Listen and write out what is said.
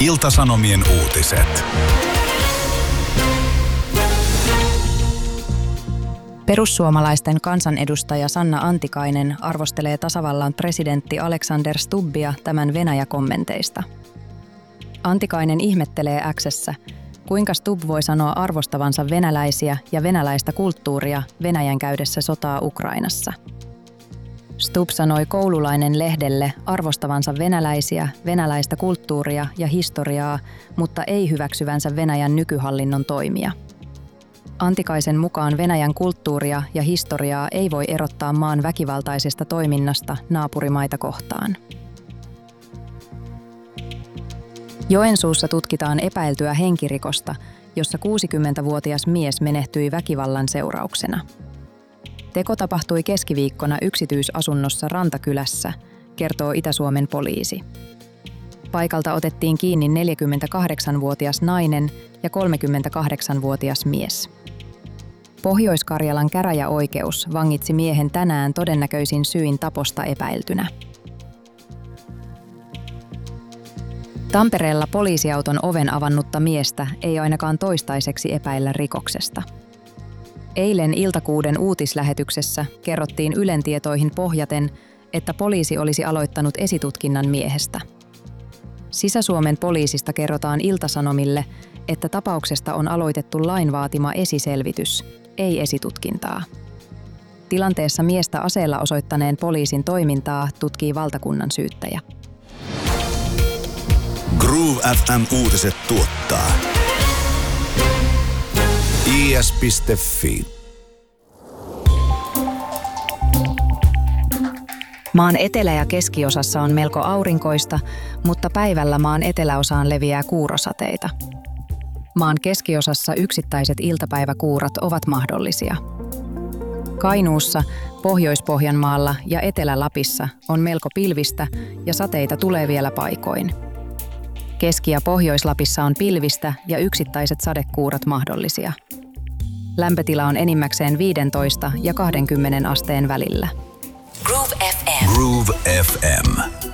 Ilta-Sanomien uutiset. Perussuomalaisten kansanedustaja Sanna Antikainen arvostelee tasavallan presidentti Alexander Stubbia tämän Venäjä-kommenteista. Antikainen ihmettelee X:ssä, kuinka Stubb voi sanoa arvostavansa venäläisiä ja venäläistä kulttuuria Venäjän käydessä sotaa Ukrainassa. Stubb sanoi Koululainen-lehdelle arvostavansa venäläisiä, venäläistä kulttuuria ja historiaa, mutta ei hyväksyvänsä Venäjän nykyhallinnon toimia. Antikaisen mukaan Venäjän kulttuuria ja historiaa ei voi erottaa maan väkivaltaisesta toiminnasta naapurimaita kohtaan. Joensuussa tutkitaan epäiltyä henkirikosta, jossa 60-vuotias mies menehtyi väkivallan seurauksena. Teko tapahtui keskiviikkona yksityisasunnossa Rantakylässä, kertoo Itä-Suomen poliisi. Paikalta otettiin kiinni 48-vuotias nainen ja 38-vuotias mies. Pohjois-Karjalan käräjäoikeus vangitsi miehen tänään todennäköisin syin taposta epäiltynä. Tampereella poliisiauton oven avannutta miestä ei ainakaan toistaiseksi epäillä rikoksesta. Eilen Iltakuuden uutislähetyksessä kerrottiin Ylen tietoihin pohjaten, että poliisi olisi aloittanut esitutkinnan miehestä. Sisä-Suomen poliisista kerrotaan Ilta-Sanomille, että tapauksesta on aloitettu lain vaatima esiselvitys, ei esitutkintaa. Tilanteessa miestä aseella osoittaneen poliisin toimintaa tutkii valtakunnan syyttäjä. Groove FM uutiset tuottaa is.fi. Maan etelä- ja keskiosassa on melko aurinkoista, mutta päivällä maan eteläosaan leviää kuurosateita. Maan keskiosassa yksittäiset iltapäiväkuurat ovat mahdollisia. Kainuussa, Pohjois-Pohjanmaalla ja Etelä-Lapissa on melko pilvistä ja sateita tulee vielä paikoin. Keski- ja Pohjois-Lapissa on pilvistä ja yksittäiset sadekuurat mahdollisia. Lämpötila on enimmäkseen 15 ja 20 asteen välillä. Groove FM.